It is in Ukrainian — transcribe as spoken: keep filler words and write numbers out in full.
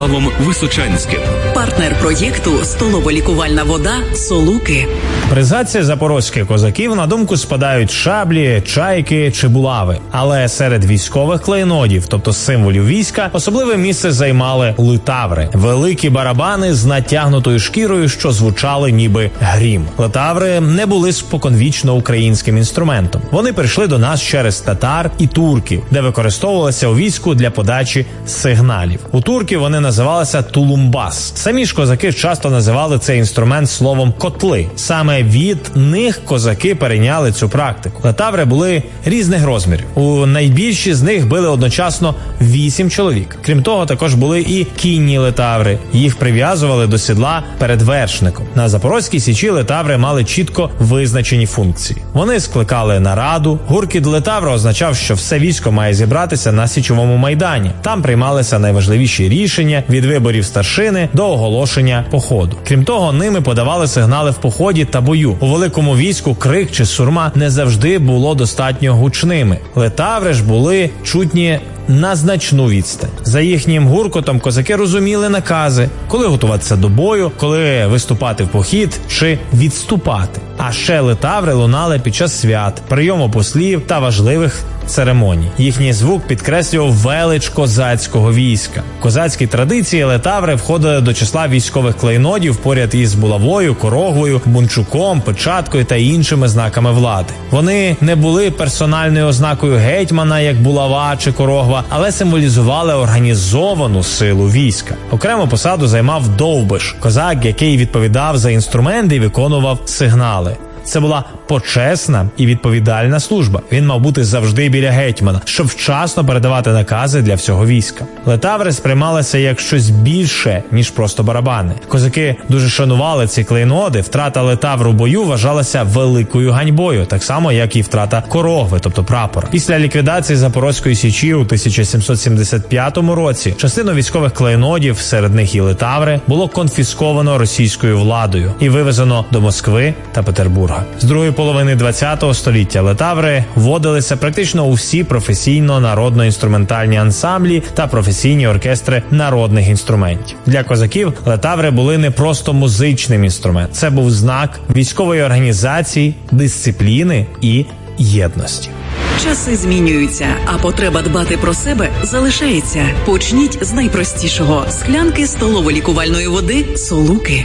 Височанським. Партнер проєкту «Столово-лікувальна вода Солуки». При згадці запорозьких козаків на думку спадають шаблі, чайки чи булави. Але серед військових клейнодів, тобто символів війська, особливе місце займали литаври – великі барабани з натягнутою шкірою, що звучали ніби грім. Литаври не були споконвічно українським інструментом. Вони прийшли до нас через татар і турків, де використовувалися у війську для подачі сигналів. У турків вони називалися тулумбас. Самі ж козаки часто називали цей інструмент словом котли. Саме від них козаки перейняли цю практику. Литаври були різних розмірів. У найбільші з них били одночасно вісім чоловік. Крім того, також були і кінні литаври. Їх прив'язували до сідла перед вершником. На Запорозькій Січі литаври мали чітко визначені функції. Вони скликали нараду. Гуркіт литавра означав, що все військо має зібратися на Січовому майдані. Там приймалися найважливіші рішення від виборів старшини до оголошення походу. Крім того, ними подавали сигнали в поході та бою. У великому війську крик чи сурма не завжди було достатньо гучними. Литаври ж були чутні на значну відстань. За їхнім гуркотом козаки розуміли накази, коли готуватися до бою, коли виступати в похід чи відступати. А ще литаври лунали під час свят, прийому послів та важливих церемоній. Їхній звук підкреслював велич козацького війська. В козацькій традиції литаври входили до числа військових клейнодів поряд із булавою, корогвою, бунчуком, печаткою та іншими знаками влади. Вони не були персональною ознакою гетьмана, як булава чи корогва, але символізували організовану силу війська. Окрему посаду займав довбиш – козак, який відповідав за інструменти і виконував сигнали. Це була почесна і відповідальна служба. Він мав бути завжди біля гетьмана, щоб вчасно передавати накази для всього війська. Литаври сприймалися як щось більше, ніж просто барабани. Козаки дуже шанували ці клейноди. Втрата литавр у бою вважалася великою ганьбою, так само, як і втрата корогви, тобто прапора. Після ліквідації Запорозької Січі у тисяча сімсот сімдесят п'ятому році частину військових клейнодів, серед них і литаври, було конфісковано російською владою і вивезено до Москви та Петербурга. З другої половини ХХ століття литаври вводилися практично у всі професійно-народно-інструментальні ансамблі та професійні оркестри народних інструментів. Для козаків литаври були не просто музичним інструментом. Це був знак військової організації, дисципліни і єдності. Часи змінюються, а потреба дбати про себе залишається. Почніть з найпростішого – склянки столово-лікувальної води «Солуки».